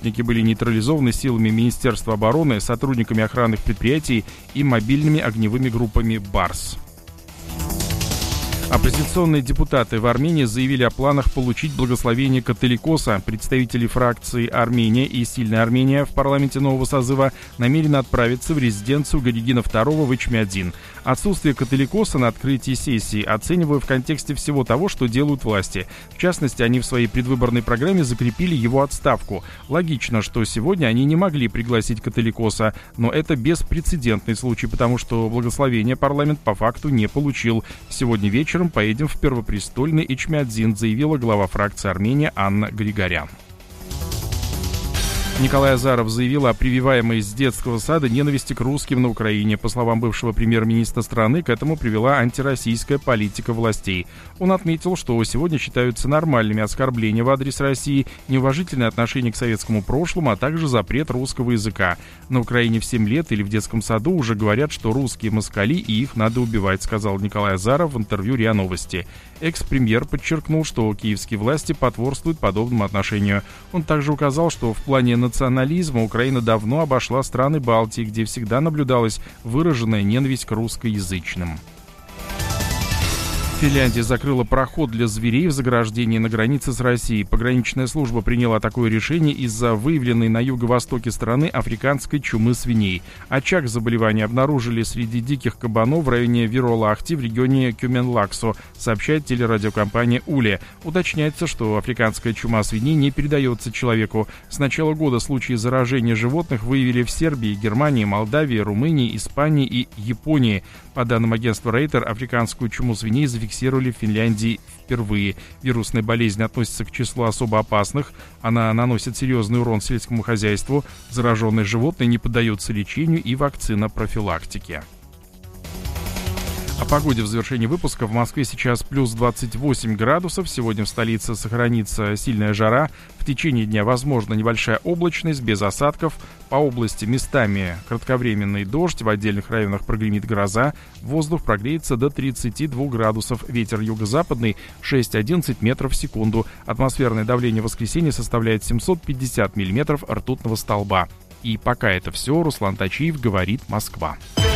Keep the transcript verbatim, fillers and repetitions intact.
беспилотники были нейтрализованы силами Министерства обороны, сотрудниками охранных предприятий и мобильными огневыми группами «Барс». Оппозиционные депутаты в Армении заявили о планах получить благословение католикоса. Представители фракции «Армения» и «Сильная Армения» в парламенте нового созыва намерены отправиться в резиденцию Горегина второго в Эчмиадзин. Отсутствие католикоса на открытии сессии оцениваю в контексте всего того, что делают власти. В частности, они в своей предвыборной программе закрепили его отставку. Логично, что сегодня они не могли пригласить католикоса, но это беспрецедентный случай, потому что благословение парламент по факту не получил. Сегодня вечером поедем в первопрестольный Эчмиадзин, заявила глава фракции «Армения» Анна Григорян. Николай Азаров заявил о прививаемой с детского сада ненависти к русским на Украине. По словам бывшего премьер-министра страны, к этому привела антироссийская политика властей. Он отметил, что сегодня считаются нормальными оскорбления в адрес России, неуважительное отношение к советскому прошлому, а также запрет русского языка. На Украине в семь лет или в детском саду уже говорят, что русские москали и их надо убивать, сказал Николай Азаров в интервью РИА Новости. Экс-премьер подчеркнул, что киевские власти потворствуют подобному отношению. Он также указал, что в плане национализма Украина давно обошла страны Балтии, где всегда наблюдалась выраженная ненависть к русскоязычным. Финляндия закрыла проход для зверей в заграждении на границе с Россией. Пограничная служба приняла такое решение из-за выявленной на юго-востоке страны африканской чумы свиней. Очаг заболевания обнаружили среди диких кабанов в районе Виролахти в регионе Кюменлаксо, сообщает телерадиокомпания «Уле». Уточняется, что африканская чума свиней не передается человеку. С начала года случаи заражения животных выявили в Сербии, Германии, Молдавии, Румынии, Испании и Японии. По данным агентства Рейтер, африканскую чуму свиней зафиксировали в Финляндии впервые. Вирусная болезнь относится к числу особо опасных. Она наносит серьезный урон сельскому хозяйству. Зараженные животные не поддаются лечению и вакцинопрофилактике. О погоде в завершении выпуска. В Москве сейчас плюс двадцать восемь градусов. Сегодня в столице сохранится сильная жара. В течение дня возможна небольшая облачность, без осадков. По области местами кратковременный дождь. В отдельных районах прогремит гроза. Воздух прогреется до тридцати двух градусов. Ветер юго-западный шесть-одиннадцать метров в секунду. Атмосферное давление в воскресенье составляет семьсот пятьдесят миллиметров ртутного столба. И пока это все. Руслан Тачиев говорит: Москва.